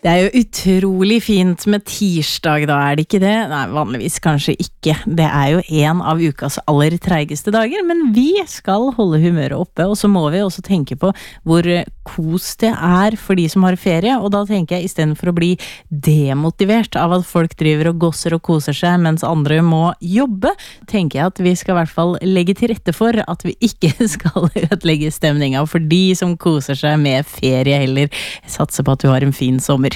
Det jo utrolig fint med tirsdag da, det ikke det? Nei, vanligvis kanskje ikke. Det jo en av ukas aller treigeste dager, men vi skal holde humøret oppe, og så må vi også tenke på hvor kos det for de som har ferie, og da tenker jeg i stedet for å bli demotivert av at folk driver og gosser og koser seg, mens andre må jobbe, tenker jeg at vi skal i hvert fall legge til rette for at vi ikke skal ødelegge stemninga for de som koser seg med ferie heller. Jeg satser på at du har en fin sommer.